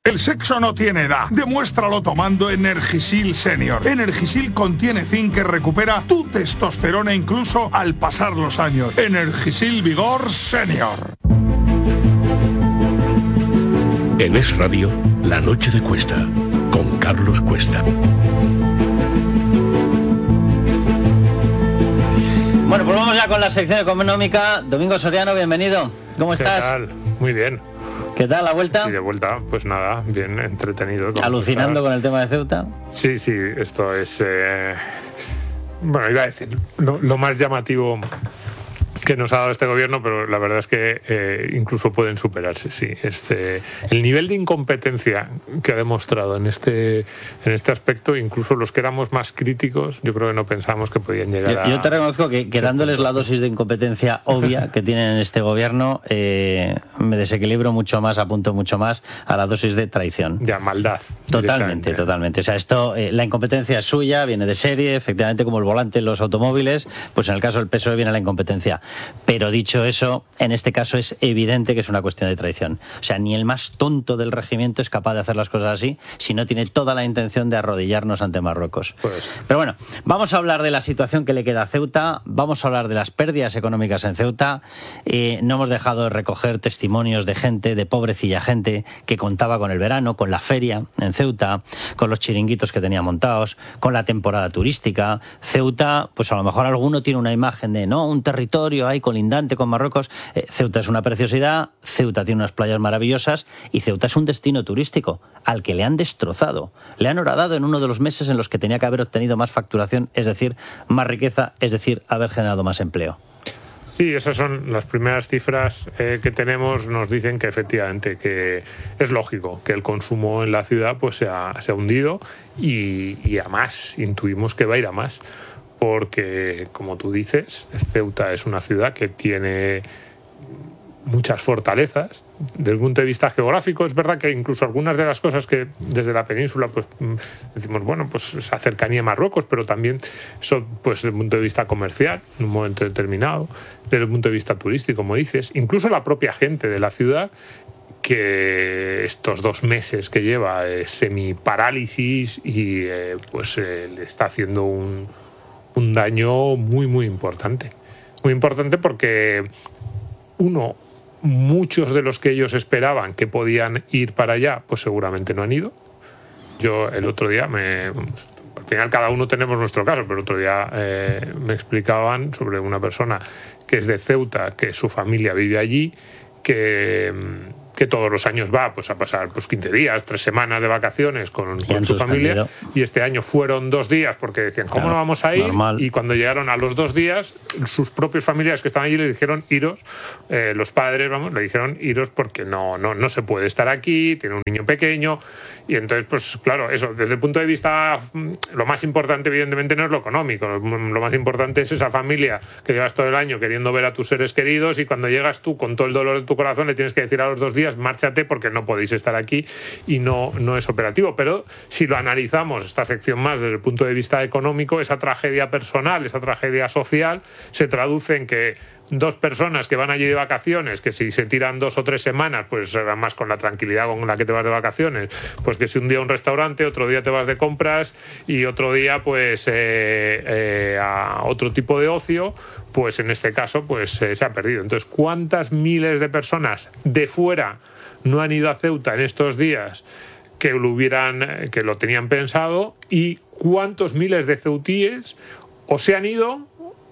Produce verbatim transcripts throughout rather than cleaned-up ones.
El sexo no tiene edad. Demuéstralo tomando Energisil Senior. Energisil contiene zinc que recupera tu testosterona incluso al pasar los años. Energisil Vigor Senior. En Es Radio, La Noche de Cuesta, con Carlos Cuesta. Bueno, pues vamos ya con la sección económica. Domingo Soriano, bienvenido. ¿Cómo estás? ¿Qué tal? Muy bien. ¿Qué tal la vuelta? Sí, de vuelta, pues nada, bien entretenido. ¿Alucinando está... con el tema de Ceuta? Sí, sí, esto es... Eh... Bueno, iba a decir, lo, lo más llamativo que nos ha dado este gobierno, pero la verdad es que eh, incluso pueden superarse, sí. Este, el nivel de incompetencia que ha demostrado en este en este aspecto, incluso los que éramos más críticos, yo creo que no pensábamos que podían llegar yo, a... Yo te reconozco que, que dándoles la dosis de incompetencia obvia que tienen en este gobierno, eh, me desequilibro mucho más, apunto mucho más a la dosis de traición. Ya, maldad. Totalmente, totalmente. O sea, esto, eh, la incompetencia es suya, viene de serie, efectivamente, como el volante en los automóviles, pues en el caso del P S O E viene la incompetencia. Pero dicho eso, en este caso es evidente que es una cuestión de traición. O sea, ni el más tonto del regimiento es capaz de hacer las cosas así si no tiene toda la intención de arrodillarnos ante Marruecos. Pues. Pero bueno, vamos a hablar de la situación que le queda a Ceuta, vamos a hablar de las pérdidas económicas en Ceuta. Eh, no hemos dejado de recoger testimonios de gente, de pobrecilla gente, que contaba con el verano, con la feria en Ceuta, con los chiringuitos que tenía montados, con la temporada turística. Ceuta, pues a lo mejor alguno tiene una imagen de, no, un territorio ahí colindante con Marruecos. Eh, Ceuta es una preciosidad, Ceuta tiene unas playas maravillosas y Ceuta es un destino turístico al que le han destrozado. Le han horadado en uno de los meses en los que tenía que haber obtenido más facturación, es decir, más riqueza, es decir, haber generado más empleo. Sí, esas son las primeras cifras eh, que tenemos. Nos dicen que efectivamente que es lógico que el consumo en la ciudad pues se ha, se ha hundido y, y a más, intuimos que va a ir a más. Porque, como tú dices, Ceuta es una ciudad que tiene muchas fortalezas. Desde el punto de vista geográfico, es verdad que incluso algunas de las cosas que desde la península pues decimos, bueno, pues esa cercanía a Marruecos, pero también eso pues desde el punto de vista comercial, en un momento determinado, desde el punto de vista turístico, como dices, incluso la propia gente de la ciudad, que estos dos meses que lleva eh, semi-parálisis y eh, pues eh, le está haciendo un... un daño muy, muy importante. Muy importante porque, uno, muchos de los que ellos esperaban que podían ir para allá, pues seguramente no han ido. Yo el otro día, me, al final cada uno tenemos nuestro caso, pero el otro día eh, me explicaban sobre una persona que es de Ceuta, que su familia vive allí, que... que todos los años va pues a pasar pues quince días, tres semanas de vacaciones con, con su familia, y este año fueron dos días porque decían, ¿cómo claro, no vamos a ir? Normal. Y cuando llegaron a los dos días, sus propios familiares que estaban allí le dijeron, iros, eh, los padres, vamos, le dijeron, iros porque no, no, no se puede estar aquí, tiene un niño pequeño, y entonces, pues claro, eso, desde el punto de vista, lo más importante evidentemente no es lo económico, lo más importante es esa familia que llevas todo el año queriendo ver a tus seres queridos, y cuando llegas tú con todo el dolor de tu corazón le tienes que decir a los dos días, márchate porque no podéis estar aquí y no, no es operativo. Pero si lo analizamos, esta sección más desde el punto de vista económico, esa tragedia personal, esa tragedia social, se traduce en que dos personas que van allí de vacaciones, que si se tiran dos o tres semanas, pues además con la tranquilidad con la que te vas de vacaciones, pues que si un día a un restaurante, otro día te vas de compras y otro día pues eh, eh, a otro tipo de ocio, pues en este caso pues eh, se ha perdido. Entonces, ¿cuántas miles de personas de fuera no han ido a Ceuta en estos días que lo hubieran, que lo tenían pensado, y cuántos miles de ceutíes o se han ido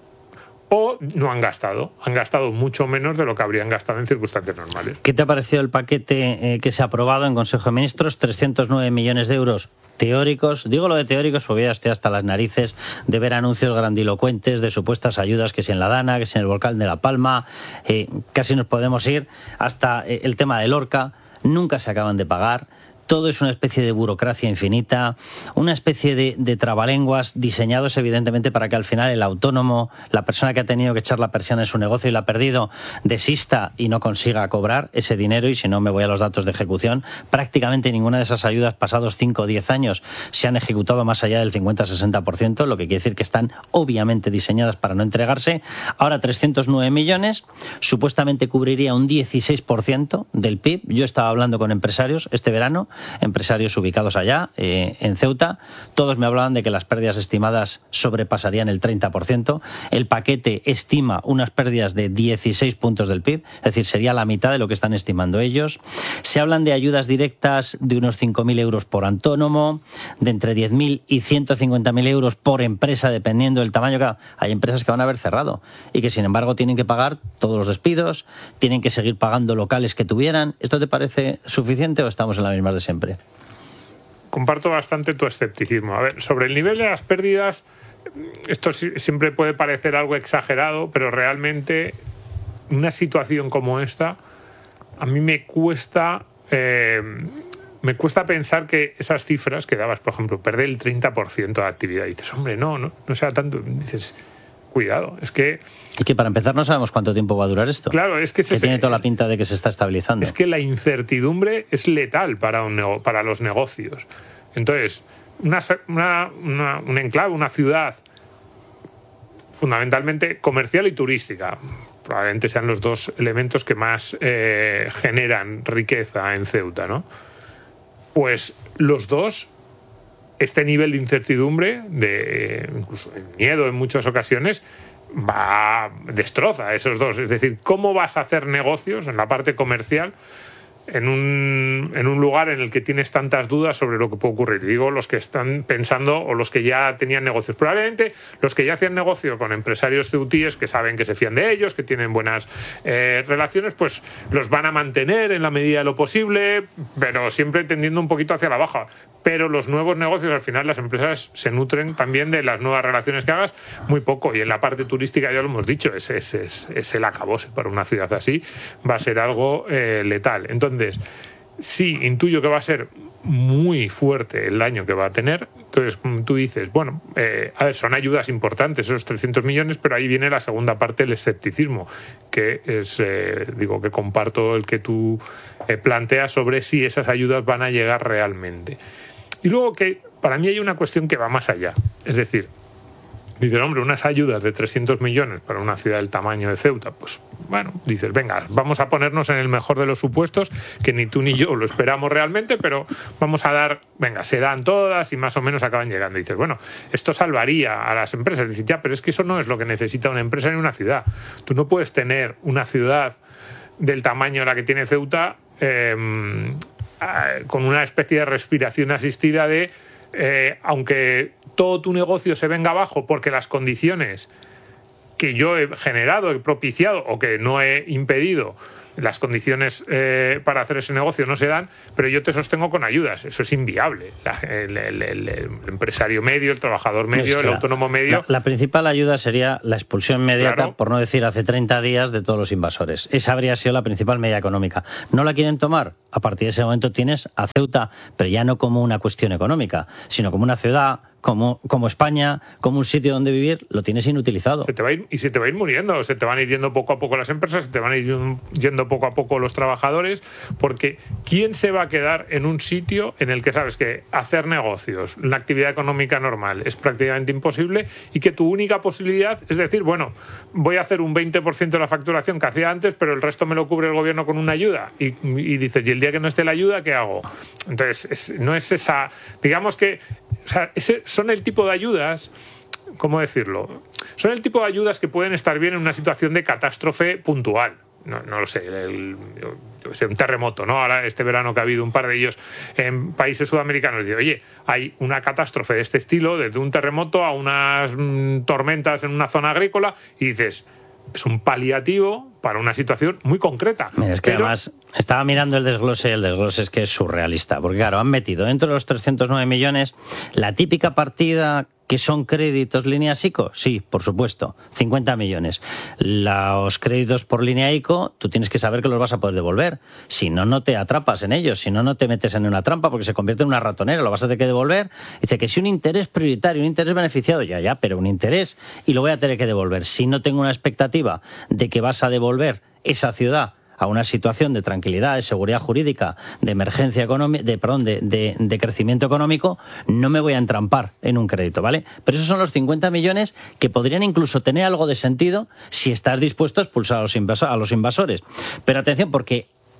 o no han gastado, han gastado mucho menos de lo que habrían gastado en circunstancias normales? ¿Qué te ha parecido el paquete eh, que se ha aprobado en Consejo de Ministros? trescientos nueve millones de euros teóricos. Digo lo de teóricos porque ya estoy hasta las narices de ver anuncios grandilocuentes de supuestas ayudas, que si en la Dana, que si en el volcán de La Palma, eh, casi nos podemos ir hasta eh, el tema de Lorca. Nunca se acaban de pagar. Todo es una especie de burocracia infinita, una especie de, de trabalenguas diseñados evidentemente para que al final el autónomo, la persona que ha tenido que echar la persiana en su negocio y la ha perdido, desista y no consiga cobrar ese dinero. Y si no me voy a los datos de ejecución, prácticamente ninguna de esas ayudas pasados cinco o diez años se han ejecutado más allá del cincuenta a sesenta por ciento, lo que quiere decir que están obviamente diseñadas para no entregarse. Ahora trescientos nueve millones, supuestamente cubriría un dieciséis por ciento del P I B. Yo estaba hablando con empresarios este verano empresarios ubicados allá, eh, en Ceuta. Todos me hablaban de que las pérdidas estimadas sobrepasarían el treinta por ciento. El paquete estima unas pérdidas de dieciséis puntos del P I B, es decir, sería la mitad de lo que están estimando ellos. Se hablan de ayudas directas de unos cinco mil euros por autónomo, de entre diez mil y ciento cincuenta mil euros por empresa, dependiendo del tamaño. Claro, hay empresas que van a haber cerrado y que, sin embargo, tienen que pagar todos los despidos, tienen que seguir pagando locales que tuvieran. ¿Esto te parece suficiente o estamos en la misma de siempre? Comparto bastante tu escepticismo. A ver, sobre el nivel de las pérdidas, esto siempre puede parecer algo exagerado, pero realmente una situación como esta, a mí me cuesta, eh, me cuesta pensar que esas cifras que dabas, por ejemplo, perder el treinta por ciento de actividad, y dices, hombre, no, no, no sea tanto, dices, cuidado, es que... Es que para empezar no sabemos cuánto tiempo va a durar esto. Claro, es que... que tiene toda la pinta de que se está estabilizando. Es que la incertidumbre es letal para, un, para los negocios. Entonces, una, una, una, un enclave, una ciudad fundamentalmente comercial y turística, probablemente sean los dos elementos que más eh, generan riqueza en Ceuta, ¿no? Pues los dos, este nivel de incertidumbre, de incluso de miedo en muchas ocasiones, va destroza a esos dos. Es decir, ¿cómo vas a hacer negocios en la parte comercial en un, en un lugar en el que tienes tantas dudas sobre lo que puede ocurrir? Digo, los que están pensando o los que ya tenían negocios. Probablemente los que ya hacían negocio con empresarios ceutíes que saben que se fían de ellos, que tienen buenas eh, relaciones, pues los van a mantener en la medida de lo posible, pero siempre tendiendo un poquito hacia la baja. Pero los nuevos negocios, al final, las empresas se nutren también de las nuevas relaciones que hagas muy poco. Y en la parte turística, ya lo hemos dicho, es, es, es, es el acabose para una ciudad así. Va a ser algo eh, letal. Entonces, sí, intuyo que va a ser muy fuerte el daño que va a tener. Entonces, tú dices, bueno, eh, a ver, son ayudas importantes, esos trescientos millones, pero ahí viene la segunda parte, el escepticismo, que es, eh, digo, que comparto el que tú eh, planteas sobre si esas ayudas van a llegar realmente. Y luego que para mí hay una cuestión que va más allá. Es decir, dices, hombre, unas ayudas de trescientos millones para una ciudad del tamaño de Ceuta, pues bueno, dices, venga, vamos a ponernos en el mejor de los supuestos, que ni tú ni yo lo esperamos realmente, pero vamos a dar, venga, se dan todas y más o menos acaban llegando. Y dices, bueno, esto salvaría a las empresas. Dices, ya, pero es que eso no es lo que necesita una empresa ni una ciudad. Tú no puedes tener una ciudad del tamaño de la que tiene Ceuta eh, con una especie de respiración asistida de, eh, aunque todo tu negocio se venga abajo porque las condiciones que yo he generado, he propiciado o que no he impedido, las condiciones eh, para hacer ese negocio no se dan, pero yo te sostengo con ayudas. Eso es inviable. La, el, el, el, el empresario medio, el trabajador medio, el autónomo medio... La, la principal ayuda sería la expulsión inmediata, claro, por no decir hace treinta días, de todos los invasores. Esa habría sido la principal medida económica. ¿No la quieren tomar? A partir de ese momento tienes a Ceuta, pero ya no como una cuestión económica, sino como una ciudad... Como, como España, como un sitio donde vivir, lo tienes inutilizado. Se te va a ir, y se te va a ir muriendo, se te van a ir yendo poco a poco las empresas, se te van a ir yendo poco a poco los trabajadores, porque ¿quién se va a quedar en un sitio en el que sabes que hacer negocios, la actividad económica normal, es prácticamente imposible y que tu única posibilidad es decir, bueno, voy a hacer un veinte por ciento de la facturación que hacía antes, pero el resto me lo cubre el gobierno con una ayuda? Y, y dices, ¿y el día que no esté la ayuda, qué hago? Entonces, es, no es esa... Digamos que o sea, ese, son el tipo de ayudas, ¿cómo decirlo? Son el tipo de ayudas que pueden estar bien en una situación de catástrofe puntual. No, no lo sé, el, el, el, un terremoto, ¿no? Ahora este verano que ha habido un par de ellos en países sudamericanos, dice, oye, hay una catástrofe de este estilo, desde un terremoto a unas mmm, tormentas en una zona agrícola, y dices, es un paliativo para una situación muy concreta. Mira, es que pero... además estaba mirando el desglose y el desglose es que es surrealista, porque claro, han metido dentro de los trescientos nueve millones la típica partida que son créditos línea ICO, sí, por supuesto, cincuenta millones. Los créditos por línea ICO, tú tienes que saber que los vas a poder devolver, si no, no te atrapas en ellos, si no, no te metes en una trampa porque se convierte en una ratonera, lo vas a tener que devolver. Dice que si un interés prioritario, un interés beneficiado, ya, ya, pero un interés y lo voy a tener que devolver. Si no tengo una expectativa de que vas a devolver esa ciudad a una situación de tranquilidad, de seguridad jurídica, de emergencia económica, de, perdón, de, de, de crecimiento económico, no me voy a entrampar en un crédito, ¿vale? Pero esos son los cincuenta millones que podrían incluso tener algo de sentido si estás dispuesto a expulsar a los, invasores, a los invasores. Pero atención, porque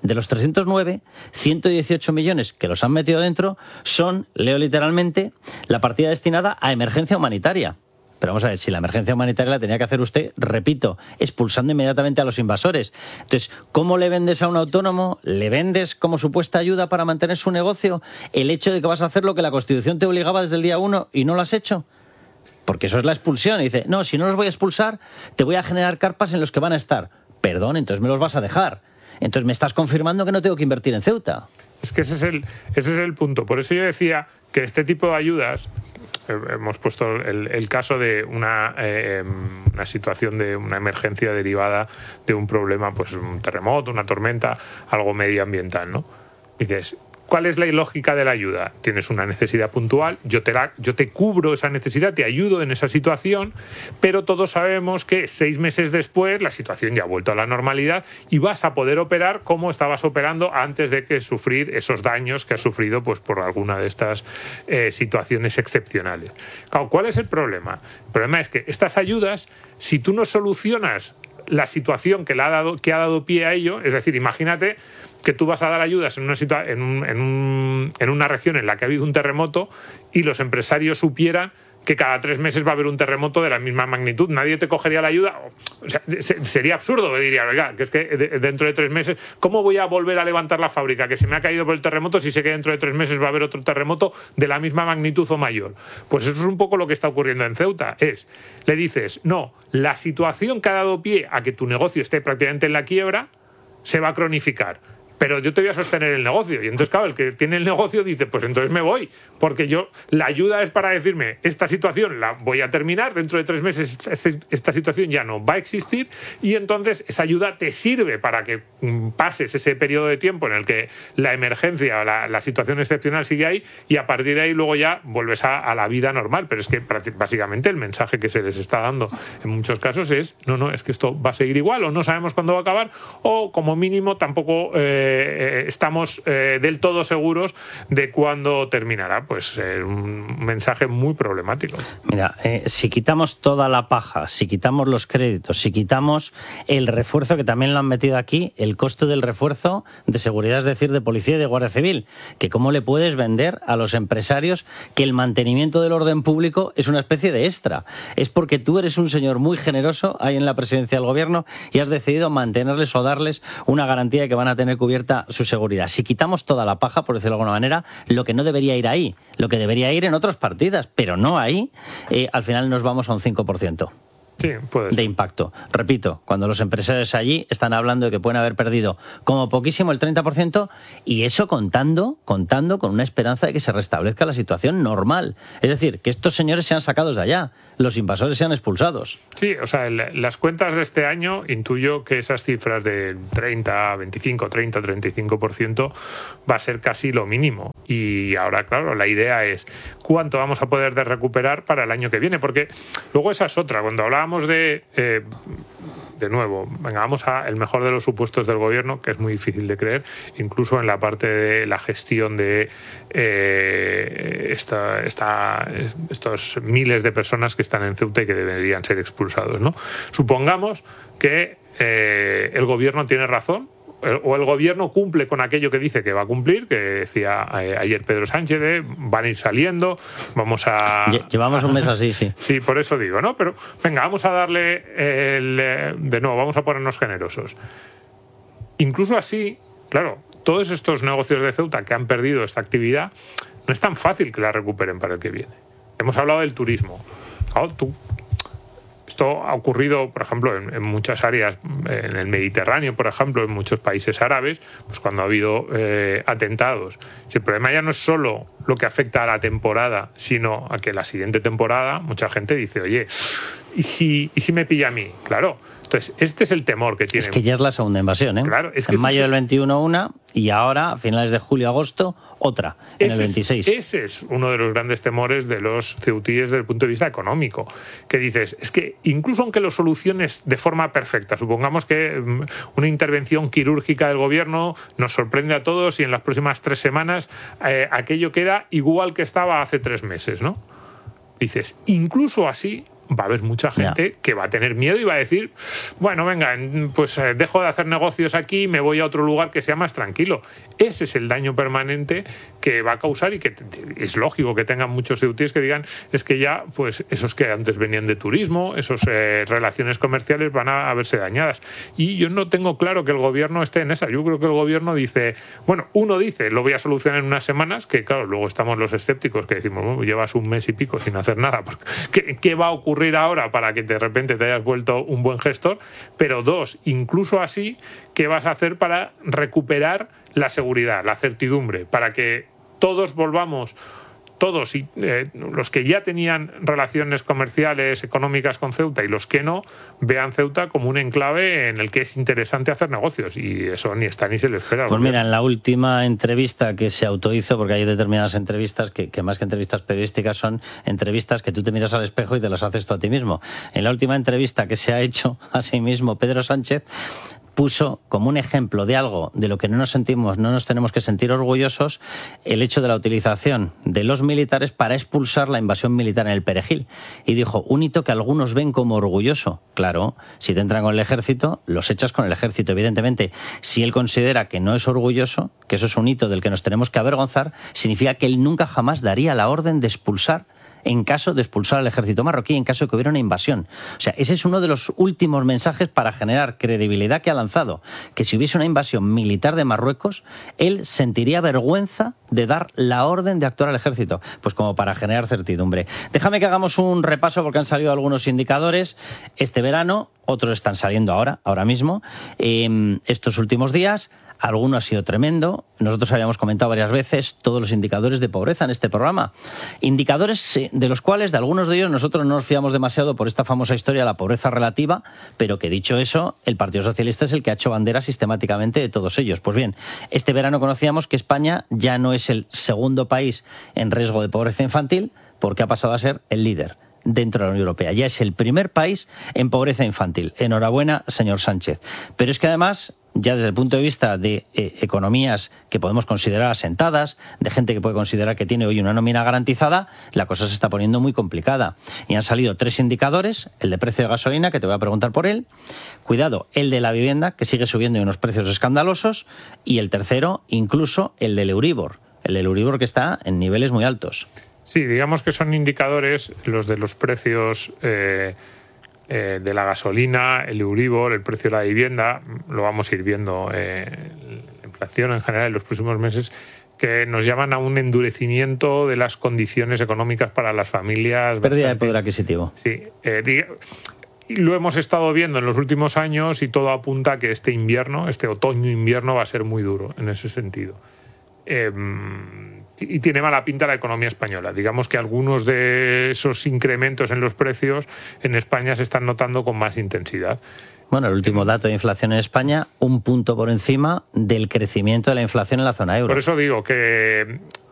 de los trescientos nueve, ciento dieciocho millones que los han metido dentro son, leo literalmente, la partida destinada a emergencia humanitaria. Pero vamos a ver, si la emergencia humanitaria la tenía que hacer usted, repito, expulsando inmediatamente a los invasores. Entonces, ¿cómo le vendes a un autónomo? ¿Le vendes como supuesta ayuda para mantener su negocio el hecho de que vas a hacer lo que la Constitución te obligaba desde el día uno y no lo has hecho? Porque eso es la expulsión. Y dice, no, si no los voy a expulsar, te voy a generar carpas en los que van a estar. Perdón, entonces me los vas a dejar. Entonces me estás confirmando que no tengo que invertir en Ceuta. Es que ese es el, ese es el punto. Por eso yo decía que este tipo de ayudas... Hemos puesto el, el caso de una, eh, una situación de una emergencia derivada de un problema, pues un terremoto, una tormenta, algo medioambiental, ¿no? Dices, ¿cuál es la lógica de la ayuda? Tienes una necesidad puntual, yo te, la, yo te cubro esa necesidad, te ayudo en esa situación, pero todos sabemos que seis meses después la situación ya ha vuelto a la normalidad y vas a poder operar como estabas operando antes de que sufrir esos daños que has sufrido pues, por alguna de estas eh, situaciones excepcionales. Claro, ¿cuál es el problema? El problema es que estas ayudas, si tú no solucionas la situación que, le ha dado, que ha dado pie a ello, es decir, imagínate que tú vas a dar ayudas en una, situa- en, un, en, un, en una región en la que ha habido un terremoto y los empresarios supieran que cada tres meses va a haber un terremoto de la misma magnitud. Nadie te cogería la ayuda. O sea, sería absurdo, diría, oiga, que es que dentro de tres meses, ¿cómo voy a volver a levantar la fábrica que se me ha caído por el terremoto si sé que dentro de tres meses va a haber otro terremoto de la misma magnitud o mayor? Pues eso es un poco lo que está ocurriendo en Ceuta. Es, le dices, no, la situación que ha dado pie a que tu negocio esté prácticamente en la quiebra se va a cronificar. Pero yo te voy a sostener el negocio. Y entonces, claro, el que tiene el negocio dice, pues entonces me voy. Porque yo, la ayuda es para decirme, esta situación la voy a terminar, dentro de tres meses este, esta situación ya no va a existir, y entonces esa ayuda te sirve para que pases ese periodo de tiempo en el que la emergencia o la, la situación excepcional sigue ahí, y a partir de ahí luego ya vuelves a, a la vida normal. Pero es que básicamente el mensaje que se les está dando en muchos casos es, no, no, es que esto va a seguir igual, o no sabemos cuándo va a acabar, o como mínimo tampoco... Eh, Eh, estamos eh, del todo seguros de cuándo terminará. Pues eh, un mensaje muy problemático. Mira, eh, si quitamos toda la paja, si quitamos los créditos, si quitamos el refuerzo, que también lo han metido aquí, el coste del refuerzo de seguridad, es decir, de policía y de guardia civil, que cómo le puedes vender a los empresarios que el mantenimiento del orden público es una especie de extra. Es porque tú eres un señor muy generoso ahí en la presidencia del gobierno y has decidido mantenerles o darles una garantía de que van a tener cubierta su seguridad. Si quitamos toda la paja, por decirlo de alguna manera, lo que no debería ir ahí, lo que debería ir en otras partidas, pero no ahí, eh, al final nos vamos a un cinco por ciento. Sí, puede ser. De impacto. Repito, cuando los empresarios allí están hablando de que pueden haber perdido como poquísimo el treinta por ciento, y eso contando, contando con una esperanza de que se restablezca la situación normal. Es decir, que estos señores sean sacados de allá, los invasores sean expulsados. Sí, o sea, el, las cuentas de este año, intuyo que esas cifras de treinta, veinticinco, treinta, treinta y cinco por ciento va a ser casi lo mínimo. Y ahora, claro, la idea es cuánto vamos a poder de recuperar para el año que viene, porque luego esa es otra. Cuando hablábamos de, eh, de nuevo, venga, vamos a el mejor de los supuestos del gobierno, que es muy difícil de creer, incluso en la parte de la gestión de eh, esta, esta, estos miles de personas que están en Ceuta y que deberían ser expulsados, ¿no? Supongamos que eh, el gobierno tiene razón, o el gobierno cumple con aquello que dice que va a cumplir, que decía eh, ayer Pedro Sánchez, de, van a ir saliendo, vamos a... Llevamos un mes así, sí. Sí, por eso digo, ¿no? Pero venga, vamos a darle, el, de nuevo, vamos a ponernos generosos. Incluso así, claro, todos estos negocios de Ceuta que han perdido esta actividad, no es tan fácil que la recuperen para el que viene. Hemos hablado del turismo. Claro, tú... Esto ha ocurrido, por ejemplo, en, en muchas áreas, en el Mediterráneo, por ejemplo, en muchos países árabes, pues cuando ha habido eh, atentados. Si el problema ya no es solo lo que afecta a la temporada, sino a que la siguiente temporada mucha gente dice, oye, ¿y si, y si me pilla a mí? Claro. Entonces, este es el temor que tiene. Es que ya es la segunda invasión, ¿eh? Claro, es que en mayo es... del veintiuno una y ahora, a finales de julio, agosto, otra, en ese el veintiséis. Es, ese es uno de los grandes temores de los ceutíes desde el punto de vista económico. Que dices, es que incluso aunque lo soluciones de forma perfecta, supongamos que una intervención quirúrgica del gobierno nos sorprende a todos y en las próximas tres semanas eh, aquello queda igual que estaba hace tres meses, ¿no? Dices, incluso así va a haber mucha gente yeah. que va a tener miedo y va a decir, bueno, venga, pues eh, dejo de hacer negocios aquí, me voy a otro lugar que sea más tranquilo. Ese es el daño permanente que va a causar y que es lógico que tengan muchos ceutíes que digan, es que ya, pues esos que antes venían de turismo, esas eh, relaciones comerciales van a, a verse dañadas. Y yo no tengo claro que el gobierno esté en esa. Yo creo que el gobierno dice, bueno, uno dice, lo voy a solucionar en unas semanas, que claro, luego estamos los escépticos que decimos, bueno, llevas un mes y pico sin hacer nada. ¿Qué, qué va a ocurrir ahora para que de repente te hayas vuelto un buen gestor? Pero dos, incluso así, ¿qué vas a hacer para recuperar la seguridad, la certidumbre, para que todos volvamos, todos y eh, los que ya tenían relaciones comerciales, económicas con Ceuta y los que no, vean Ceuta como un enclave en el que es interesante hacer negocios? Y eso ni está ni se le espera. Pues mira, en la última entrevista que se autohizo, porque hay determinadas entrevistas que, que más que entrevistas periodísticas son entrevistas que tú te miras al espejo y te las haces tú a ti mismo. En la última entrevista que se ha hecho a sí mismo Pedro Sánchez puso como un ejemplo de algo de lo que no nos sentimos, no nos tenemos que sentir orgullosos, el hecho de la utilización de los militares para expulsar la invasión militar en el Perejil. Y dijo, un hito que algunos ven como orgulloso. Claro, si te entran con el ejército, los echas con el ejército, evidentemente. Si él considera que no es orgulloso, que eso es un hito del que nos tenemos que avergonzar, significa que él nunca jamás daría la orden de expulsar en caso de expulsar al ejército marroquí, en caso de que hubiera una invasión. O sea, ese es uno de los últimos mensajes para generar credibilidad que ha lanzado, que si hubiese una invasión militar de Marruecos, él sentiría vergüenza de dar la orden de actuar al ejército, pues como para generar certidumbre. Déjame que hagamos un repaso porque han salido algunos indicadores este verano, otros están saliendo ahora, ahora mismo, eh, estos últimos días. Alguno ha sido tremendo. Nosotros habíamos comentado varias veces todos los indicadores de pobreza en este programa. Indicadores de los cuales, de algunos de ellos, nosotros no nos fiamos demasiado por esta famosa historia de la pobreza relativa, pero que dicho eso, el Partido Socialista es el que ha hecho bandera sistemáticamente de todos ellos. Pues bien, este verano conocíamos que España ya no es el segundo país en riesgo de pobreza infantil, porque ha pasado a ser el líder dentro de la Unión Europea. Ya es el primer país en pobreza infantil. Enhorabuena, señor Sánchez. Pero es que además, ya desde el punto de vista de eh, economías que podemos considerar asentadas, de gente que puede considerar que tiene hoy una nómina garantizada, la cosa se está poniendo muy complicada. Y han salido tres indicadores, el de precio de gasolina, que te voy a preguntar por él, cuidado, el de la vivienda, que sigue subiendo en unos precios escandalosos, y el tercero, incluso el del Euribor, el del Euribor que está en niveles muy altos. Sí, digamos que son indicadores los de los precios eh, eh, de la gasolina, el Euribor, el precio de la vivienda, lo vamos a ir viendo, eh, la inflación en general en los próximos meses, que nos llaman a un endurecimiento de las condiciones económicas para las familias. Pérdida de poder adquisitivo. Sí, eh, diga, lo hemos estado viendo en los últimos años y todo apunta a que este invierno, este otoño-invierno va a ser muy duro en ese sentido. Eh, y tiene mala pinta la economía española. Digamos que algunos de esos incrementos en los precios en España se están notando con más intensidad. Bueno, el último dato de inflación en España, un punto por encima del crecimiento de la inflación en la zona euro. Por eso digo que